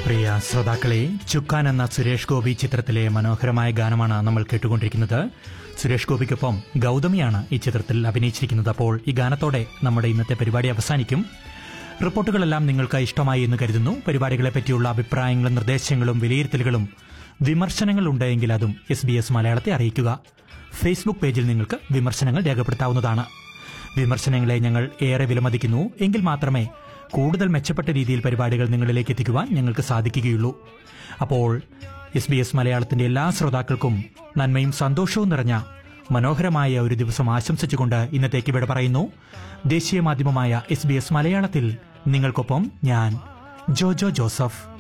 പ്രിയ ശ്രോതാക്കളെ, ചുക്കാൻ എന്ന സുരേഷ് ഗോപി ചിത്രത്തിലെ മനോഹരമായ ഗാനമാണ് നമ്മൾ കേട്ടുകൊണ്ടിരിക്കുന്നത്. സുരേഷ് ഗോപിക്കൊപ്പം ഗൗതമിയാണ് ഈ ചിത്രത്തിൽ അഭിനയിച്ചിരിക്കുന്നത്. അപ്പോൾ ഈ ഗാനത്തോടെ നമ്മുടെ ഇന്നത്തെ പരിപാടി അവസാനിക്കും. റിപ്പോർട്ടുകളെല്ലാം നിങ്ങൾക്ക് ഇഷ്ടമായി എന്ന് കരുതുന്നു. പരിപാടികളെ പറ്റിയുള്ള അഭിപ്രായങ്ങളും നിർദ്ദേശങ്ങളും വിലയിരുത്തലുകളും വിമർശനങ്ങളുണ്ടെങ്കിൽ അതും SBS മലയാളത്തെ അറിയിക്കുക. ഫേസ്ബുക്ക് പേജിൽ നിങ്ങൾക്ക് വിമർശനങ്ങൾ രേഖപ്പെടുത്താവുന്നതാണ്. വിമർശനങ്ങളെ ഞങ്ങൾ ഏറെ വിലമതിക്കുന്നു. എങ്കിൽ മാത്രമേ കൂടുതൽ മെച്ചപ്പെട്ട രീതിയിൽ പരിപാടികൾ നിങ്ങളിലേക്ക് എത്തിക്കുവാൻ ഞങ്ങൾക്ക് സാധിക്കുകയുള്ളൂ. അപ്പോൾ SBS മലയാളത്തിന്റെ എല്ലാ ശ്രോതാക്കൾക്കും നന്മയും സന്തോഷവും നിറഞ്ഞ മനോഹരമായ ഒരു ദിവസം ആശംസിച്ചുകൊണ്ട് ഇന്നത്തേക്ക് ഇവിടെ പറയുന്നു. ദേശീയ മാധ്യമമായ SBS മലയാളത്തിൽ നിങ്ങൾക്കൊപ്പം ഞാൻ ജോജോ ജോസഫ്.